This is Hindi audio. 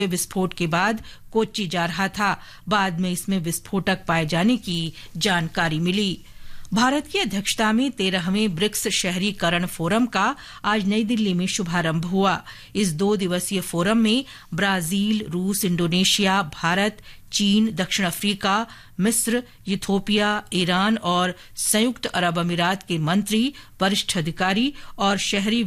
विस्फोट के बाद कोच्चि जा रहा था। बाद में इसमें विस्फोटक पाए जाने की जानकारी मिली। भारत की अध्यक्षता में 13वें ब्रिक्स शहरीकरण फोरम का आज नई दिल्ली में शुभारंभ हुआ। इस 2 दिवसीय फोरम में ब्राजील, रूस, इंडोनेशिया, भारत, चीन, दक्षिण अफ्रीका, मिस्र, इथोपिया, ईरान और संयुक्त अरब अमीरात के मंत्री, वरिष्ठ अधिकारी और शहरी